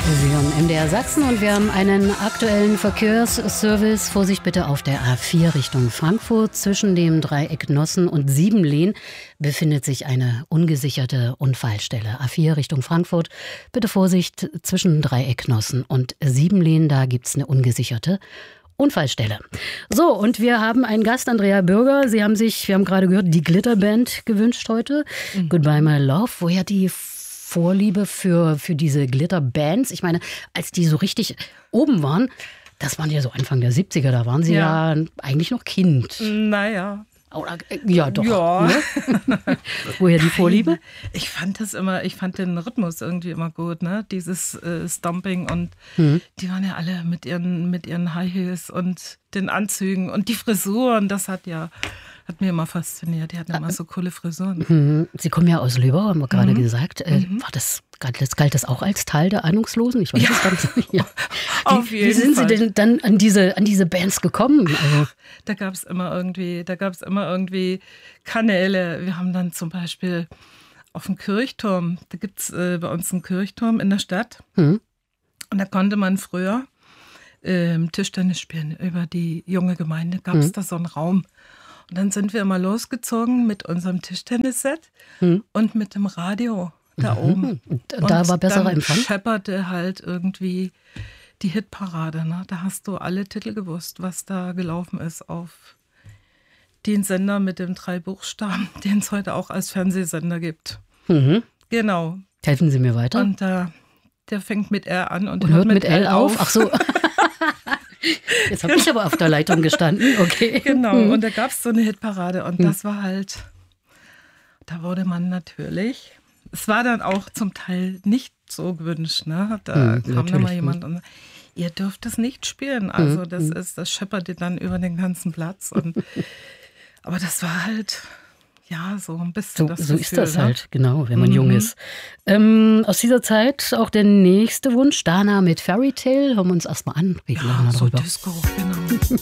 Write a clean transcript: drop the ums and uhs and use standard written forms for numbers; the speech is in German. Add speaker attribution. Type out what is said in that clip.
Speaker 1: Sie hören MDR Sachsen und wir haben einen aktuellen Verkehrsservice. Vorsicht bitte auf der A4 Richtung Frankfurt. Zwischen dem Dreieck Nossen und Siebenlehn befindet sich eine ungesicherte Unfallstelle. A4 Richtung Frankfurt. Bitte Vorsicht zwischen Dreieck Nossen und Siebenlehn. Da gibt's eine ungesicherte Unfallstelle. So, und wir haben einen Gast, Andrea Bürger. Wir haben gerade gehört, die Glitterband gewünscht heute. Goodbye My Love. Woher die Vorliebe für diese Glitterbands? Ich meine, als die so richtig oben waren, das waren ja so Anfang der 70er, da waren sie ja eigentlich noch Kind.
Speaker 2: Naja.
Speaker 1: Oder, ja, doch.
Speaker 2: Ja.
Speaker 1: Ne? Woher die Vorliebe?
Speaker 2: Ich fand den Rhythmus irgendwie immer gut, ne? Dieses Stomping und die waren ja alle mit ihren High Heels und den Anzügen und die Frisuren, das hat mir immer fasziniert. Die hatten immer so coole Frisuren.
Speaker 1: Sie kommen ja aus Lübau, haben wir gerade gesagt. Galt das auch als Teil der Ahnungslosen? Ich weiß es gar nicht. Ja. Wie sind Sie denn dann an diese Bands gekommen? Also,
Speaker 2: da gab es immer irgendwie Kanäle. Wir haben dann zum Beispiel auf dem Kirchturm, da gibt es bei uns einen Kirchturm in der Stadt. Und da konnte man früher Tischtennis spielen. Über die junge Gemeinde gab es da so einen Raum. Und dann sind wir immer losgezogen mit unserem Tischtennisset und mit dem Radio da oben.
Speaker 1: Da war besserer Empfang?
Speaker 2: Dann schepperte halt irgendwie die Hitparade. Ne? Da hast du alle Titel gewusst, was da gelaufen ist auf den Sender mit den 3 Buchstaben, den es heute auch als Fernsehsender gibt. Genau.
Speaker 1: Helfen Sie mir weiter.
Speaker 2: Und der fängt mit R an und
Speaker 1: hört mit L auf. Ach so. Jetzt habe ich aber auf der Leitung gestanden, okay.
Speaker 2: Genau, und da gab es so eine Hitparade und das war halt, da wurde man natürlich, es war dann auch zum Teil nicht so gewünscht, ne? Da kam dann mal jemand und ihr dürft es nicht spielen, also das schepperte dann über den ganzen Platz aber das war halt, ja, so ein bisschen das Gefühl. So ist das
Speaker 1: halt, genau, wenn man jung ist. Aus dieser Zeit auch der nächste Wunsch, Dana mit Fairy Tale. Hören wir uns erstmal an.
Speaker 2: Ja, so Disco, genau.